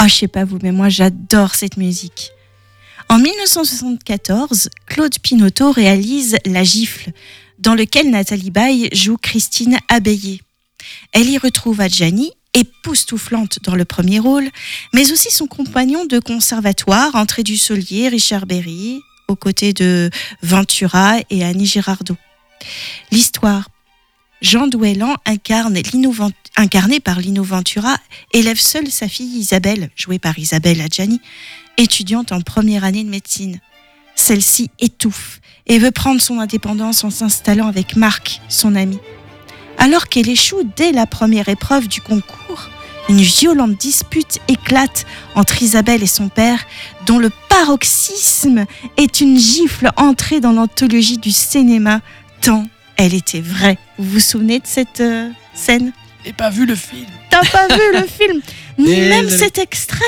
je sais pas vous, mais moi j'adore cette musique. En 1974, Claude Pinoteau réalise La Gifle, dans lequel Nathalie Baye joue Christine Abeillé. Elle y retrouve Adjani, époustouflante dans le premier rôle, mais aussi son compagnon de conservatoire, André Dussolier, Richard Berry, aux côtés de Ventura et Annie Girardot. L'histoire: Jean Douellan, incarné par Lino Ventura, élève seule sa fille Isabelle, jouée par Isabelle Adjani, étudiante en première année de médecine. Celle-ci étouffe et veut prendre son indépendance en s'installant avec Marc, son ami. Alors qu'elle échoue dès la première épreuve du concours, une violente dispute éclate entre Isabelle et son père, dont le paroxysme est une gifle entrée dans l'anthologie du cinéma, tant elle était vraie. Vous vous souvenez de cette scène ? J'ai pas vu le film. T'as pas vu le film ? Ni même cet extrait ?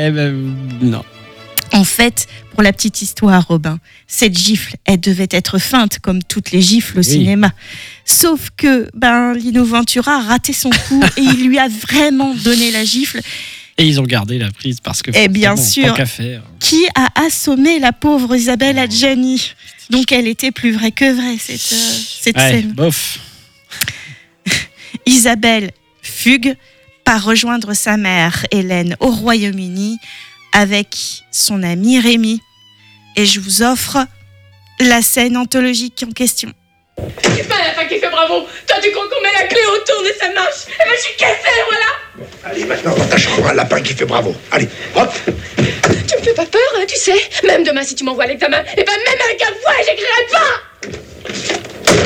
Non. En fait, pour la petite histoire, Robin, cette gifle, elle devait être feinte comme toutes les gifles au cinéma. Sauf que Lino Ventura a raté son coup et il lui a vraiment donné la gifle. Et ils ont gardé la prise parce que bien sûr, tant qu'à faire. Qui a assommé la pauvre Isabelle Adjani ? Donc elle était plus vraie que vraie, cette scène. Bof. Isabelle fugue, part rejoindre sa mère, Hélène, au Royaume-Uni, avec son ami Rémi. Et je vous offre la scène anthologique en question. C'est pas la fin qui fait bravo. Toi, tu crois qu'on met la clé autour et ça marche. Eh ben, je suis cassée, voilà. Allez, maintenant, dans ta chambre, un lapin qui fait bravo. Allez, hop. Tu me fais pas peur, hein, tu sais. Même demain, si tu m'envoies à l'examen, et ben même avec un fouet, j'écrirai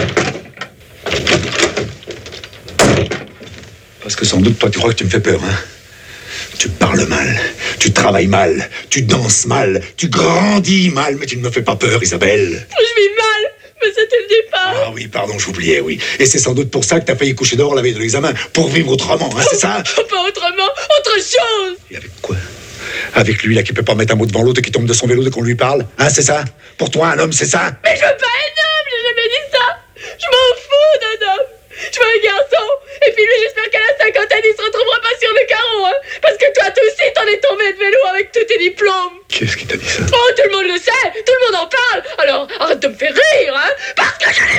pas. Parce que sans doute, toi, tu crois que tu me fais peur, hein. Tu parles mal, tu travailles mal, tu danses mal, tu grandis mal, mais tu ne me fais pas peur, Isabelle. Je vis mal, mais c'était le départ. Ah oui, pardon, j'oubliais, oui. Et c'est sans doute pour ça que t'as failli coucher dehors la veille de l'examen, pour vivre autrement, hein, c'est ça ? Pas autrement, autre chose. Et avec quoi ? Avec lui, là, qui peut pas mettre un mot devant l'autre et qui tombe de son vélo dès qu'on lui parle, hein, c'est ça ? Pour toi, un homme, c'est ça ? Mais je veux pas un homme, j'ai jamais dit ça. Je m'en fous d'un homme. Je veux un garçon. Et puis lui, j'espère qu'à la cinquantaine, il se retrouvera pas sur le carreau, hein. Parce que toi aussi, t'en es tombé de vélo avec tous tes diplômes. Qui est-ce qui t'a dit ça ? Oh, tout le monde le sait, tout le monde en parle. Alors, arrête de me faire rire, hein. Parce que je l'ai